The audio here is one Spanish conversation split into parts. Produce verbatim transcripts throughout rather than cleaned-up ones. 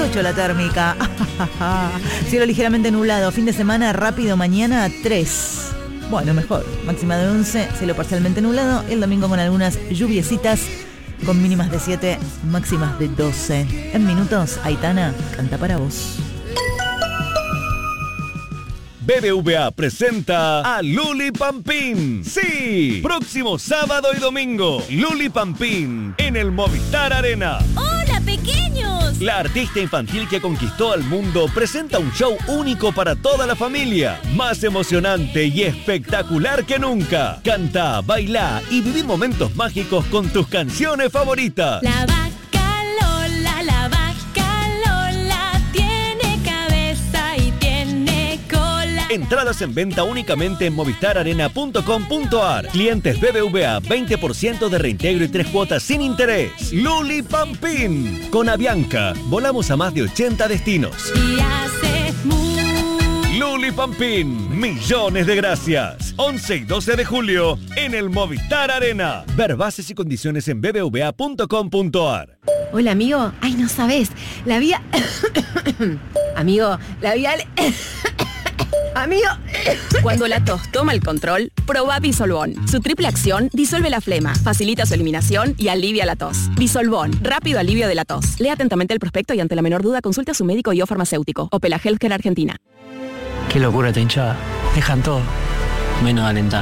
dieciocho la térmica. Cielo ligeramente nublado. Fin de semana rápido mañana tres. Bueno, mejor. Máxima de once. Cielo parcialmente nublado. El domingo con algunas lluviecitas. Con mínimas de siete. Máximas de doce. En minutos, Aitana canta para vos. B B V A presenta a Luli Pampín. Sí, próximo sábado y domingo, Luli Pampín en el Movistar Arena. ¡Hola, pequeños! La artista infantil que conquistó al mundo presenta un show único para toda la familia, más emocionante y espectacular que nunca. Canta, baila y viví momentos mágicos con tus canciones favoritas. La vaca Lola, la vaca Lola tiene cabeza y tiene cola. Entradas en venta únicamente en movistar arena punto com punto a r. Clientes B B V A, veinte por ciento de reintegro y tres cuotas sin interés. Luli Pampín. Con Avianca, volamos a más de ochenta destinos. Y hace mu. Luli Pampín, millones de gracias. once y doce de julio en el Movistar Arena. Ver bases y condiciones en b b v a punto com punto a r. Hola, amigo. Ay, no sabes. La vía... amigo, la vía... Amigo. Cuando la tos toma el control, probá Disolvón. Su triple acción disuelve la flema, facilita su eliminación y alivia la tos. Disolvón, rápido alivio de la tos. Lea atentamente el prospecto y ante la menor duda consulte a su médico y o farmacéutico. Opela Healthcare Argentina. Qué locura esta hinchada. Dejan todo, menos alentar.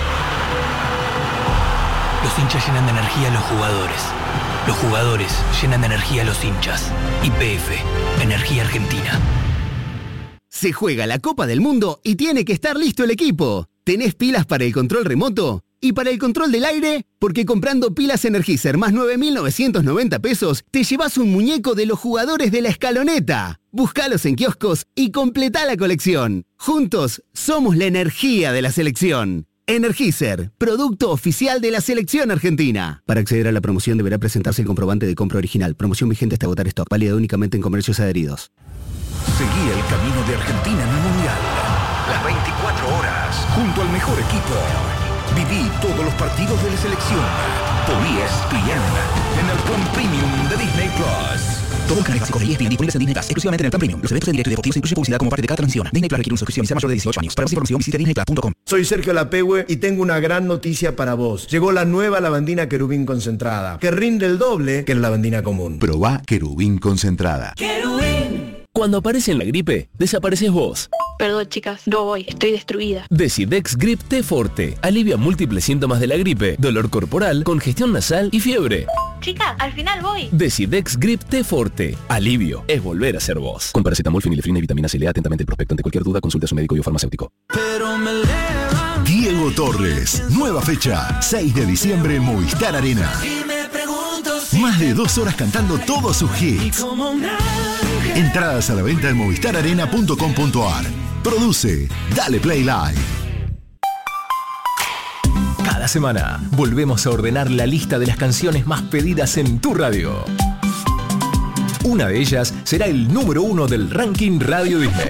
Los hinchas llenan de energía a los jugadores. Los jugadores llenan de energía a los hinchas. Y P F, Energía Argentina. Se juega la Copa del Mundo y tiene que estar listo el equipo. ¿Tenés pilas para el control remoto? ¿Y para el control del aire? Porque comprando pilas Energizer más nueve mil novecientos noventa pesos, te llevas un muñeco de los jugadores de la escaloneta. Búscalos en kioscos y completá la colección. Juntos, somos la energía de la selección. Energizer, producto oficial de la selección argentina. Para acceder a la promoción deberá presentarse el comprobante de compra original. Promoción vigente hasta agotar stock. Válida únicamente en comercios adheridos. Seguí el camino de Argentina en el Mundial. Las veinticuatro horas, junto al mejor equipo. Viví todos los partidos de la selección. Por E S P N, en el Plan Premium de Disney Plus. Todos los canales básicos de E S P N disponibles en Disney Plus, exclusivamente en el Plan Premium. Los eventos en directo y deportivos incluyen publicidad como parte de cada transmisión. Disney Plus requiere una suscripción y sea mayor de dieciocho años. Para más información visite disney plus punto com. Soy Sergio Lapehue y tengo una gran noticia para vos. Llegó la nueva lavandina Querubín concentrada, que rinde el doble que la lavandina común. Probá Querubín concentrada. ¡Querubín! Cuando aparece en la gripe, desapareces vos. Perdón, chicas, no voy, estoy destruida. Decidex Grip T Forte alivia múltiples síntomas de la gripe, dolor corporal, congestión nasal y fiebre. Chicas, al final voy. Decidex Grip T Forte. Alivio es volver a ser vos. Con paracetamol, fenilefrina y vitamina C. Lea atentamente el prospecto. Ante cualquier duda, consulte a su médico y o farmacéutico. Pero me leva. Diego Torres. Nueva fecha. seis de diciembre en Movistar Arena. Y me pregunto si Más de dos horas cantando todos sus hits. como un ángel. Entradas a la venta en movistar arena punto com punto a r. Produce Dale Play Live. Cada semana volvemos a ordenar la lista de las canciones más pedidas en tu radio. Una de ellas será el número uno del ranking Radio Disney.